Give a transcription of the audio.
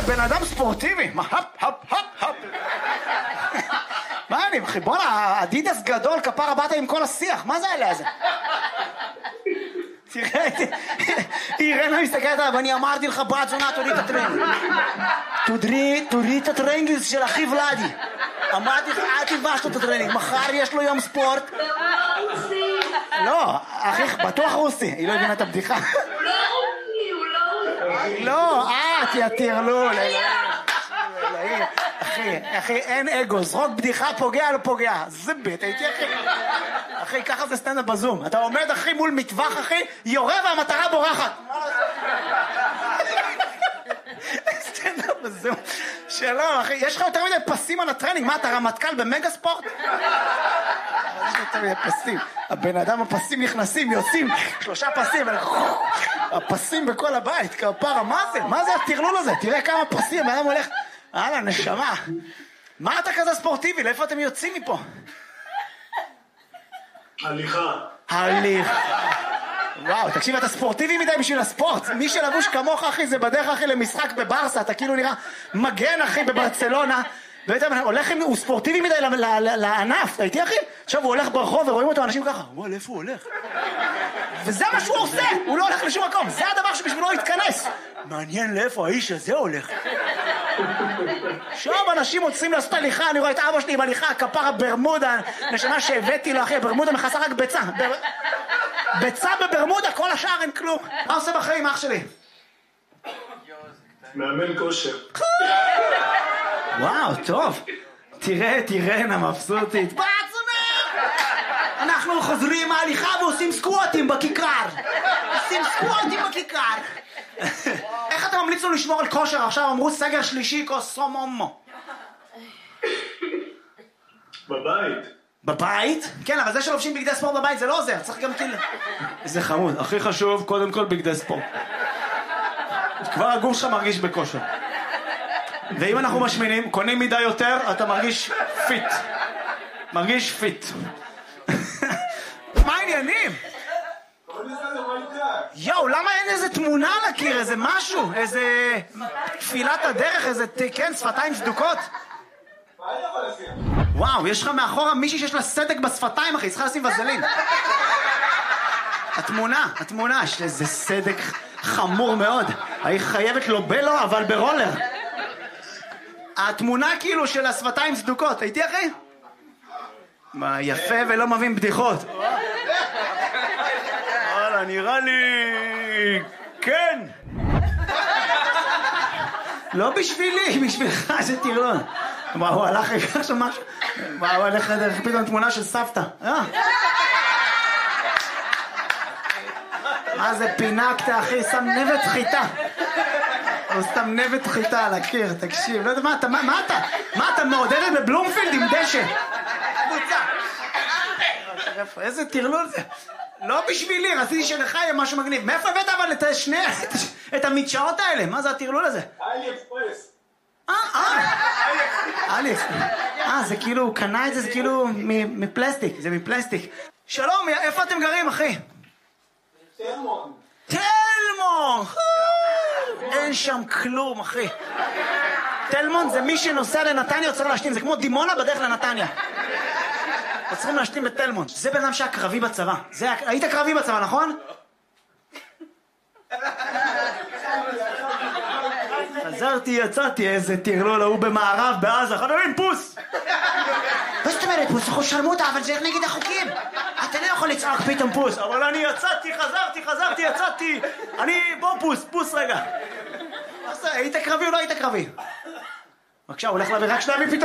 בן אדם ספורטיבי. מה, הפ. מה אני, אחי? בוא'נה, אדידס גדול, כפרה באת עם כל השיח. מה זה עליה הזה? תראה, אירנה מסתכלת עליו, אני אמרתי לך, בת זונה, תוריד את הטרנינג. תוריד את הטרנינג של אחי ולדי. אמרתי לך, אל תלבש לו את הטרנינג, מחר יש לו יום ספורט. לא, אחי, בטוח רוסי, היא לא הבינה את הבדיחה. הוא לא רוסי. לא, את יתירלול. אחי, אין אגו, זרוק בדיחה, פוגע לא פוגע. זה בית, הייתי אחי, ככה זה סטנדאפ בזום. אתה עומד אחי מול מטווח אחי, יורה והמטרה בורחת. סטנדאפ בזום. שלום אחי, יש לך יותר מדי פסים על הטרנינג, מה אתה רמטכ"ל במגה ספורט? יש לך יותר מדי פסים. הבן אדם הפסים נכנסים, יוצאים, 3 פסים, הפסים בכל הבית, כפרה, מה זה? מה זה הטרלול הזה? תראה כמה פסים, הבן אדם הולך, הלאה, נשמה. מה אתה כזה ספורטיבי? לאיפה אתם יוצאים מפה? הליכה. וואו, תקשיב, אתה ספורטיבי מדי בשביל הספורט. מי שלבוש כמוך, אחי, זה בדרך, אחי, למשחק בברסה. אתה כאילו נראה מגן, אחי, בברצלונה. הוא ספורטיבי מדי לענף. אתה איתי, אחי? עכשיו הוא הולך ברחוב ורואים אותו אנשים ככה. וואל, איפה הוא הולך? וזה מה שהוא עושה. הוא לא הולך לשום מקום. זה הדבר שבשבילו הוא יתכנס. מעניין לאיפה האיש הזה הולך. שם אנשים רוצים לעשות הליכה. אני רואה את אבא שלי עם הליכה, כפרה ברמודה. נשמה שהבאתי לו, אחי, ברמודה מכסה רק ביצה. ביצה בברמודה, כל השאר אין כלום. מה עושה בחיים, אח שלי? מאמן כושר. וואו, טוב. תראה, מבסוטית. בעצמם! אנחנו חוזרים מההליכה ועושים סקווטים בכיכר. איך אתה ממליץ לו לשמור על כושר? עכשיו אמרו סגר שלישי, קוסומומו. בבית? כן, אבל זה שלובשים בגדי ספורט בבית זה לא עוזר, צריך גם כאילו... זה חמוד, הכי חשוב, קודם כל בגדי ספורט. כבר הגוף שלך מרגיש בכושר. ואם אנחנו משמינים, קונים מידה יותר, אתה מרגיש פיט. מה העניינים? יואו, למה אין איזה תמונה על הקיר, איזה משהו, איזה תפילת הדרך, איזה, כן, שפתיים סדוקות? וואו, יש לך מאחורה מישהי שיש לה סדק בשפתיים, אחי, צריכה לשים וזלין. התמונה, יש איזה סדק חמור מאוד. היא חייבת לו בלו, אבל ברולר. התמונה כאילו של השפתיים סדוקות, הייתי אחי? מה, יפה ולא מבין בדיחות. וואלה, נראה לי... כן. לא בשבילי, בשבילך שתראו. הוא הלך לקח שם משהו. הוא הלך דרך פתאום תמונה של סבתא. מה זה פינקת אחי? שם נבט חיטה. הוא שם נבט חיטה על הקיר, תקשיב. לא יודע מה אתה מעודדת בבלומפילד עם דשא? איזה טרלול זה. לא בשבילי, רציתי שלך יהיה משהו מגניב. מאיפה הבאת אבל את המדשאות האלה? מה זה הטרלול הזה? אלף. זה כאילו, הוא קנה את זה, זה כאילו מפלסטיק, זה מפלסטיק. שלום, איפה אתם גרים, אחי? תלמון! אין שם כלום, אחי. תלמון זה מי שנוסע לנתניה יוצר להשתים, זה כמו דימונה בדרך לנתניה. יוצרים להשתים בתלמון. זה בן אדם שהיה קרבי בצבא. היית קרבי בצבא, נכון? חזרתי, יצאתי, איזה טרלול, הוא במערב, בעזה, חברים, פוס! מה זאת אומרת, פוס? אנחנו שרמוטה, אבל זה נגד החוקים. אתה לא יכול לצעוק פתאום פוס. אבל אני יצאתי, חזרתי, יצאתי. בוא פוס רגע. היית קרבי או לא היית קרבי? בבקשה, הוא הולך להביא רק 2 פתאום.